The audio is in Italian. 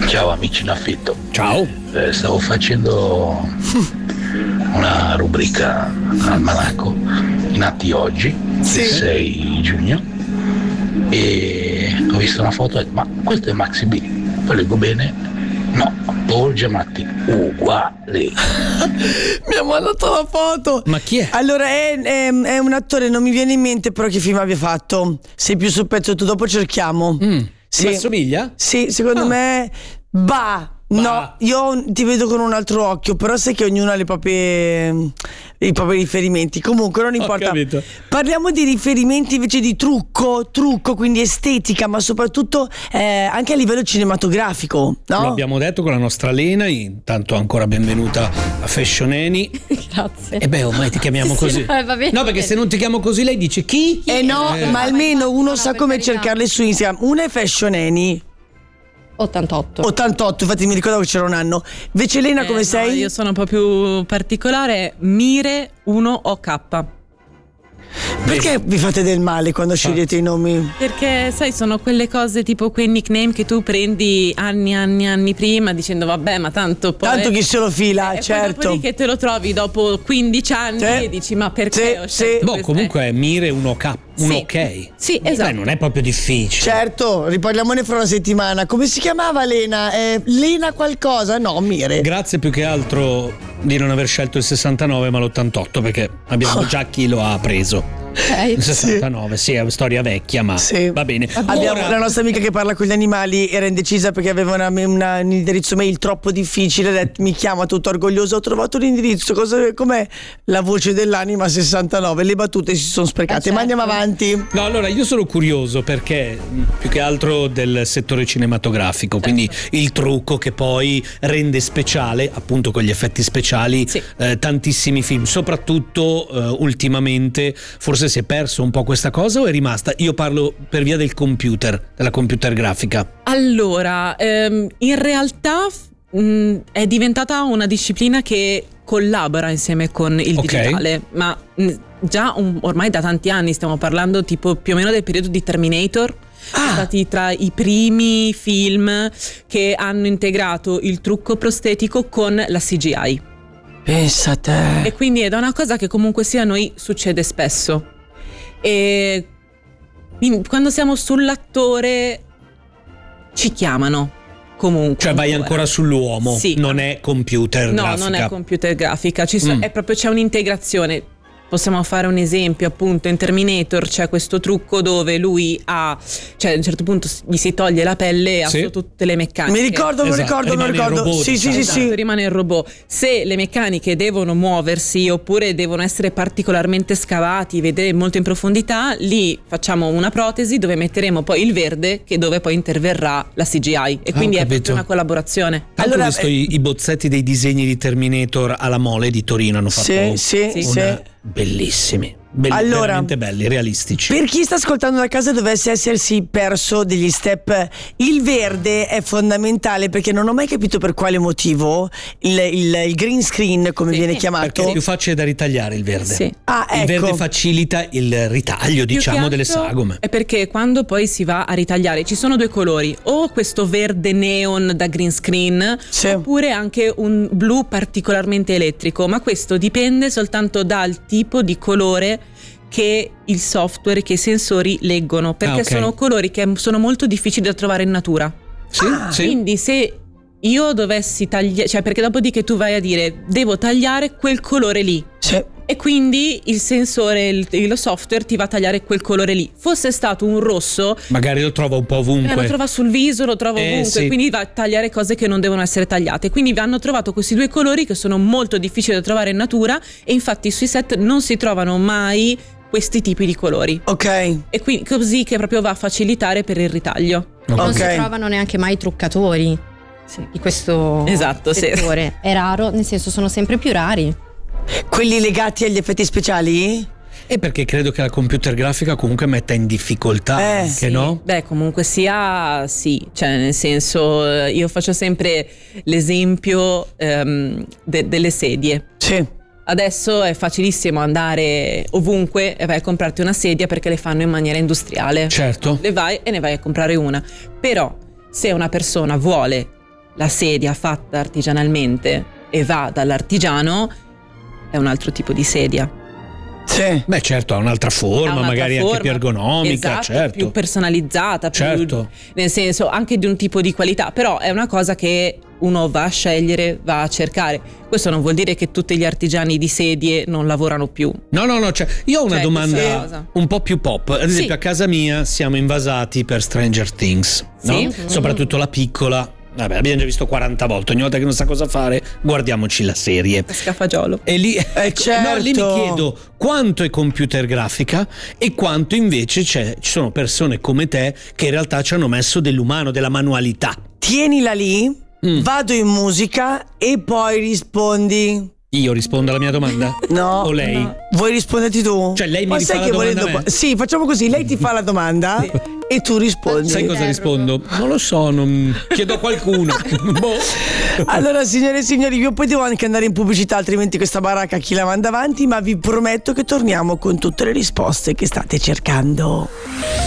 Ciao amici in affitto. Ciao. Stavo facendo una rubrica almanacco, nati oggi, Sì. 6 giugno, e ho visto una foto e ho detto, ma questo è Maxi B. Poi leggo bene, no, Paul Giamatti, uguale. Mi ha mandato la foto. Ma chi è? Allora è un attore, non mi viene in mente però che film abbia fatto. Sei più sul pezzo tu, dopo cerchiamo. Sì. Ma assomiglia? Sì, secondo me no, io ti vedo con un altro occhio, però sai che ognuno ha i propri riferimenti. Comunque non importa. Capito. Parliamo di riferimenti invece di trucco, quindi estetica, ma soprattutto anche a livello cinematografico, no? Lo abbiamo detto con la nostra Lena, intanto ancora benvenuta a Fashion Annie. Grazie. E beh, ormai ti chiamiamo così. va bene. No, perché se non ti chiamo così lei dice chi? No, ma almeno uno no, sa per come carità. cercarle su Instagram. Una è Fashion Annie 88, infatti mi ricordavo che c'era un anno. Invece Elena come No, sei? io sono un po' più particolare. Mire 1OK. Perché vi fate del male quando scegliete i nomi? Perché sai, sono quelle cose tipo quei nickname che tu prendi anni prima dicendo vabbè, ma tanto poi Tanto chi se lo fila, poi certo. dopodiché te lo trovi dopo 15 anni Sì. e dici ma perché Sì, ho sì. scelto Boh, questo? comunque è Mire 1K, un Sì. ok. Sì, esatto. Beh, non è proprio difficile. Certo, riparliamone fra una settimana. Come si chiamava Lena? Lena qualcosa? No, Mire. Grazie più che altro di non aver scelto il 69 ma l'88, perché abbiamo già chi lo ha preso. Il 69, sì, è una storia vecchia, ma Sì. va bene. Abbiamo Ora- la nostra amica che parla con gli animali, era indecisa perché aveva un indirizzo mail troppo difficile. Ha detto, mi chiama tutto orgoglioso, ho trovato l'indirizzo. Com'è la voce dell'anima 69? Le battute si sono sprecate. Ma andiamo avanti. No, allora io sono curioso perché più che altro del settore cinematografico, quindi il trucco che poi rende speciale, appunto con gli effetti speciali, Sì. tantissimi film, soprattutto ultimamente forse si è perso un po' questa cosa o è rimasta? Io parlo per via del computer, della computer grafica. Allora, in realtà è diventata una disciplina che collabora insieme con il Ok. digitale, ma già ormai da tanti anni, stiamo parlando tipo più o meno del periodo di Terminator. Sono stati tra i primi film che hanno integrato il trucco prostetico con la CGI. Pensa a te. E quindi è una cosa che comunque sia a noi succede spesso. E quindi quando siamo sull'attore ci chiamano comunque. Cioè vai ancora sull'uomo, Sì. non è computer No, grafica. non è computer grafica, è proprio, c'è un'integrazione. Possiamo fare un esempio, appunto in Terminator c'è questo trucco dove lui a un certo punto gli si toglie la pelle e ha Sì. solo tutte le meccaniche. Mi ricordo, Esatto, rimane il robot, Sì, diciamo. sì. Rimane il robot. Se le meccaniche devono muoversi oppure devono essere particolarmente scavati, vedere molto in profondità, lì facciamo una protesi dove metteremo poi il verde, che dove poi interverrà la CGI, e quindi è capito. proprio una collaborazione. Tanto Allora, ho visto i bozzetti dei disegni di Terminator alla Mole di Torino, hanno fatto Sì. bellissimi, Allora, veramente belli, realistici. Per chi sta ascoltando da casa dovesse essersi perso degli step, il verde è fondamentale perché non ho mai capito per quale motivo il green screen, come viene Perché chiamato. è più facile da ritagliare il verde. Sì. Ah, Il ecco. verde facilita il ritaglio, Più diciamo, che delle altro sagome. È perché quando poi si va a ritagliare ci sono due colori, o questo verde neon da green screen, Sì. oppure anche un blu particolarmente elettrico, ma questo dipende soltanto dal tipo di colore che il software, che i sensori leggono, perché ok. sono colori che sono molto difficili da trovare in natura. Sì, sì. Quindi se io dovessi tagliare, cioè perché dopodiché tu vai a dire devo tagliare quel colore lì, Sì. e quindi il sensore, lo software ti va a tagliare quel colore lì. Fosse stato un rosso, Magari lo trova un po' ovunque. lo trova sul viso, lo trova ovunque, sì. quindi va a tagliare cose che non devono essere tagliate. Quindi vi hanno trovato questi due colori che sono molto difficili da trovare in natura, e infatti sui set non si trovano mai questi tipi di colori. Ok. E quindi così che proprio va a facilitare per il ritaglio. Non si Ok. trovano neanche mai i truccatori di questo Esatto, sì. settore. È raro, nel senso sono sempre più rari. Quelli legati agli effetti speciali? E perché credo che la computer grafica comunque metta in difficoltà, anche, Sì. no? Beh, comunque sia, sì, cioè nel senso, io faccio sempre l'esempio delle sedie. Sì. Adesso è facilissimo andare ovunque e vai a comprarti una sedia perché le fanno in maniera industriale. Certo. Le vai e ne vai a comprare una. Però se una persona vuole la sedia fatta artigianalmente e va dall'artigiano, è un altro tipo di sedia. Sì. Beh, certo, ha un'altra forma, magari anche più ergonomica, esatto, certo. più personalizzata, certo. nel senso anche di un tipo di qualità, però è una cosa che uno va a scegliere, va a cercare. Questo non vuol dire che tutti gli artigiani di sedie non lavorano più. No, cioè, io ho una domanda cosa. un po' più pop. Ad esempio, Sì. a casa mia siamo invasati per Stranger Things, no? Sì. Soprattutto la piccola. Vabbè, abbiamo già visto 40 volte, ogni volta che non sa cosa fare, guardiamoci la serie. Scafagiolo. E lì, certo. no, lì mi chiedo quanto è computer grafica e quanto invece ci sono persone come te che in realtà ci hanno messo dell'umano, della manualità. Tienila lì, vado in musica e poi rispondi. Io rispondo alla mia domanda? No. O lei? No. Vuoi risponderti tu? Cioè, lei mi Ma rifà sai la che domanda a me? Sì, facciamo così, lei ti fa la domanda e tu rispondi. Sai cosa rispondo? Non lo so, chiedo a qualcuno. Boh. Allora, signore e signori, io poi devo anche andare in pubblicità, altrimenti questa baracca chi la manda avanti, ma vi prometto che torniamo con tutte le risposte che state cercando.